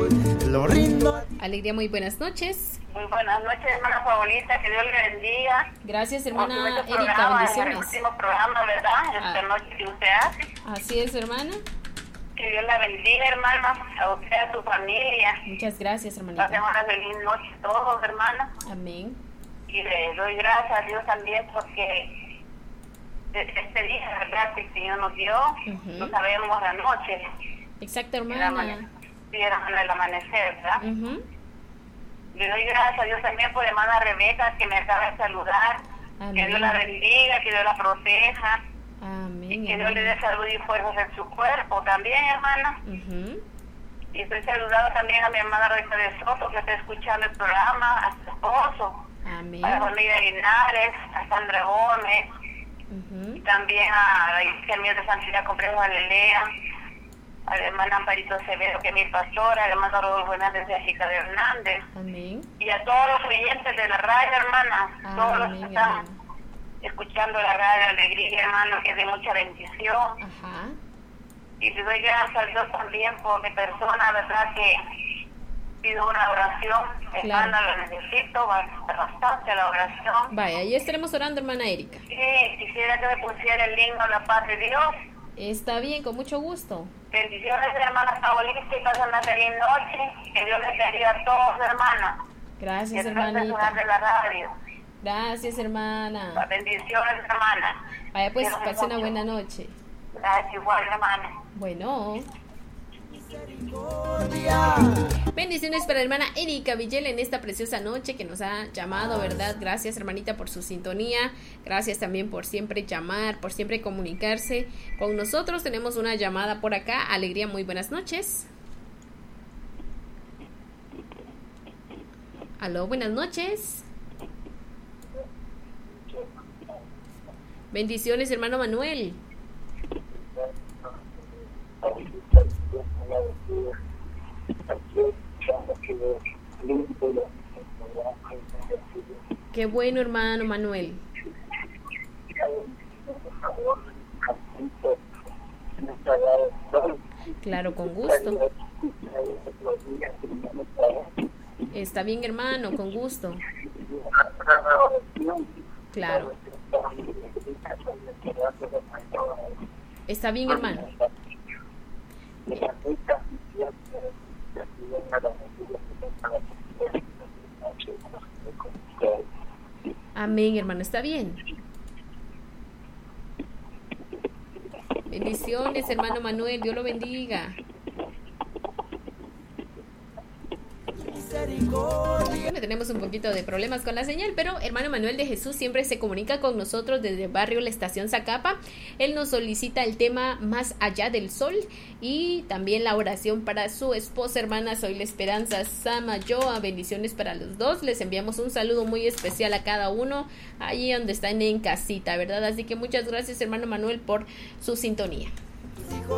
lo rindo. Alegría, muy buenas noches. Muy buenas noches, hermana favorita, que Dios le bendiga. Gracias, hermana Por su Erika, programa, bendiciones. el último programa, ¿verdad? Esta noche que usted hace. Así es, hermana. Que Dios la bendiga, hermana, a usted, a su familia. Muchas gracias, hermanita. Pasen una feliz noche todos, hermana. Amén. Y le doy gracias a Dios también porque este día, ¿verdad?, que el Señor nos dio, no sabemos la noche. Exacto, hermana. Sí, hermana, el amanecer, ¿verdad? Le doy gracias a Dios también por hermana Rebeca, que me acaba de saludar. Amén. Que Dios la bendiga, que Dios la proteja. Amén. Y que Dios le dé salud y fuerzas en su cuerpo también, hermana. Y estoy saludando también a mi hermana Rebeca de Soto, que está escuchando el programa, a su esposo. Amén. A la familia Linares, a Sandra Gómez. Y también a la Iglesia Mía de Santidad Complejo Galilea, a la hermana Amparito Severo, que es mi pastora, al hermano Rodolfo Hernández de Ajica de Hernández. Amén. Y a todos los oyentes de la radio, hermana, todos los que están escuchando la radio Alegría, hermano, que es de mucha bendición. Y le doy gracias a Dios también por mi persona, verdad, que pido una oración, hermana, lo necesito bastante la oración. Vaya, ahí estaremos orando, hermana Erika. Sí, quisiera que me pusiera el himno a la paz de Dios. Está bien, con mucho gusto. Bendiciones, hermana favorita, y pasen una feliz noche. Que Dios les bendiga a todos, hermana. Gracias, y hermanita. De la radio. Gracias, hermana. Bendiciones, hermana. Vaya, pues, pase una buena noche. Gracias, igual, hermana. Bueno. Bendiciones para la hermana Erika Villel en esta preciosa noche que nos ha llamado, ¿verdad? Gracias, hermanita, por su sintonía. Gracias también por siempre llamar, por siempre comunicarse con nosotros. Tenemos una llamada por acá. Alegría, muy buenas noches. Aló, buenas noches. Bendiciones, hermano Manuel. Qué bueno, hermano Manuel. Claro, con gusto. Está bien, hermano, con gusto. Claro. Está bien, hermano. Amén, hermano, está bien. Bendiciones, hermano Manuel, Dios lo bendiga. Bueno, tenemos un poquito de problemas con la señal, pero hermano Manuel de Jesús siempre se comunica con nosotros desde el barrio La Estación Zacapa. Él nos solicita el tema Más Allá del Sol y también la oración para su esposa, hermana Soy la Esperanza Samayoa. Bendiciones para los dos. Les enviamos un saludo muy especial a cada uno allí donde están en casita, ¿verdad? Así que muchas gracias, hermano Manuel, por su sintonía.